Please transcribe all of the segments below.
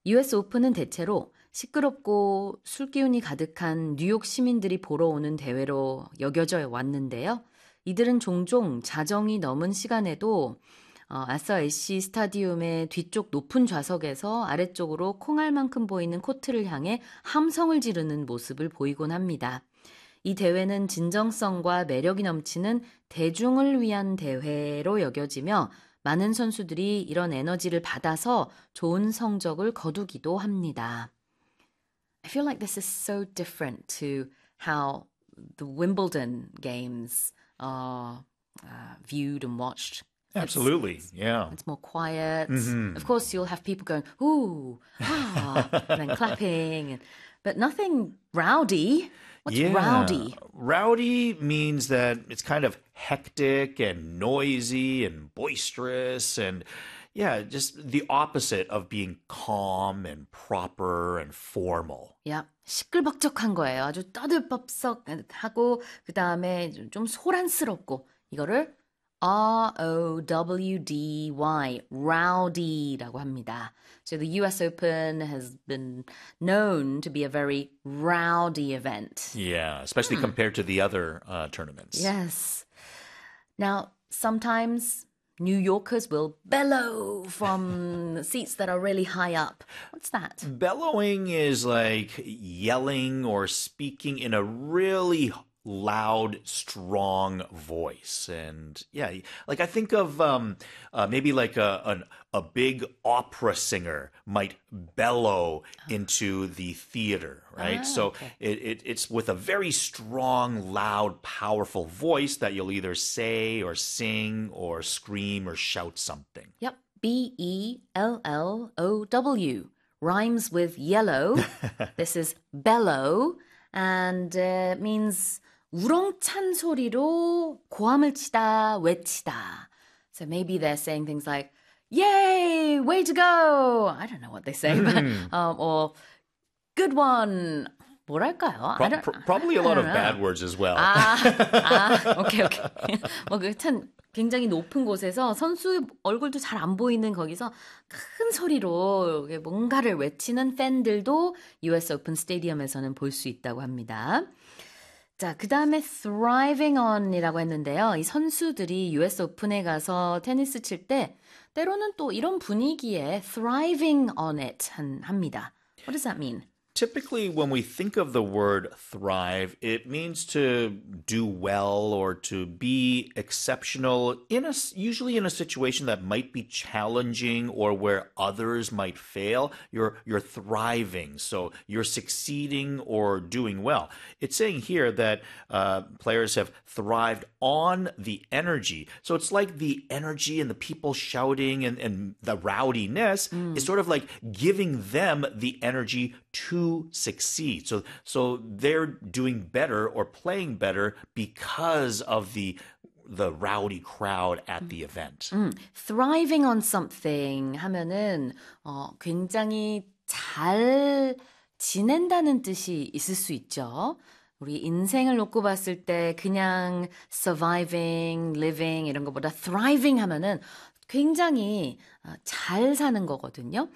US 오픈은 대체로 시끄럽고 술기운이 가득한 뉴욕 시민들이 보러 오는 대회로 여겨져 왔는데요. 이들은 종종 자정이 넘은 시간에도 아서 애쉬 스타디움의 뒤쪽 높은 좌석에서 아래쪽으로 콩알만큼 보이는 코트를 향해 함성을 지르는 모습을 보이곤 합니다. 이 대회는 진정성과 매력이 넘치는 대중을 위한 대회로 여겨지며 많은 선수들이 이런 에너지를 받아서 좋은 성적을 거두기도 합니다. I feel like this is so different to how the Wimbledon games are viewed and watched. Absolutely, yeah. It's more quiet. Of course, you'll have people going, ooh, ah, and then clapping, but nothing rowdy. What's rowdy? Rowdy means that it's kind of hectic and noisy and boisterous and yeah, just the opposite of being calm and proper and formal. Yeah, 시끌벅적한 거예요. 아주 떠들법석하고 그 다음에 좀 소란스럽고 이거를 R-O-W-D-Y, rowdy라고 합니다. So the US Open has been known to be a very rowdy event. Yeah, especially compared to the other tournaments. Yes. Now, sometimes New Yorkers will bellow from seats that are really high up. What's that? Bellowing is like yelling or speaking in a really loud, strong voice. And yeah, like I think of maybe like a big opera singer might bellow into the theater, right? So okay. it's with a very strong, loud, powerful voice that you'll either say or sing or scream or shout something. Yep, B-E-L-L-O-W. Rhymes with yellow. This is bellow and means 우렁찬 소리로 고함을 치다, 외치다. So maybe they're saying things like, yay, way to go. I don't know what they say, but, or good one. 뭐랄까요? Probably a lot of bad words as well. 오케이. 뭐 그 참 굉장히 높은 곳에서 선수 얼굴도 잘 안 보이는 거기서 큰 소리로 뭔가를 외치는 팬들도 US 오픈 스테디움에서는 볼 수 있다고 합니다. 자, 그 다음에 thriving on이라고 했는데요. 이 선수들이 US 오픈에 가서 테니스 칠 때 때로는 또 이런 분위기에 thriving on it 합니다. What does that mean? Typically, when we think of the word thrive, it means to do well or to be exceptional usually in a situation that might be challenging or where others might fail. You're thriving, so you're succeeding or doing well. It's saying here that players have thrived on the energy. So it's like the energy and the people shouting and the rowdiness is sort of like giving them the energy to succeed. So they're doing better or playing better because of the rowdy crowd at the event. Thriving on something 하면은 굉장히 잘 지낸다는 뜻이 있을 수 있죠. 우리 인생을 놓고 봤을 때 그냥 surviving, living 이런 것보다 thriving 하면은 굉장히 잘 사는 거거든요.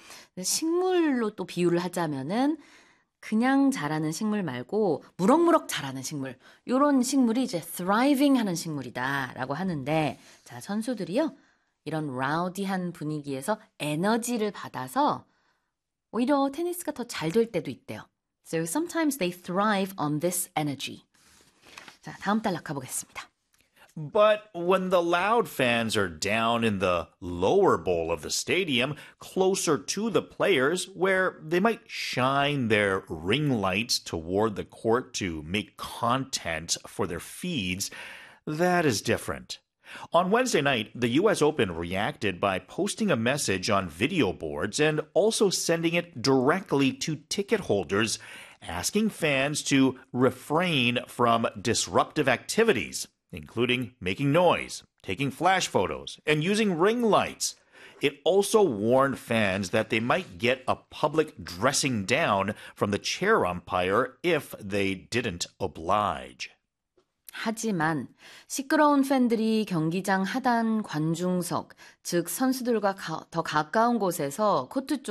식물로 또 비유를 하자면은 그냥 자라는 식물 말고 무럭무럭 자라는 식물. 이런 식물이 이제 thriving 하는 식물이다라고 하는데 자, 선수들이요. 이런 rowdy한 분위기에서 에너지를 받아서 오히려 테니스가 더 잘 될 때도 있대요. So sometimes they thrive on this energy. 자, 다음 단락 가보겠습니다. But when the loud fans are down in the lower bowl of the stadium, closer to the players, where they might shine their ring lights toward the court to make content for their feeds, that is different. On Wednesday night, the U.S. Open reacted by posting a message on video boards and also sending it directly to ticket holders, asking fans to refrain from disruptive activities, including making noise, taking flash photos, and using ring lights. It also warned fans that they might get a public dressing down from the chair umpire if they didn't oblige. 하지만 시끄러운 팬들이 경기장 하단 관중석, 즉 선수들과 더 가까운 곳에서 코트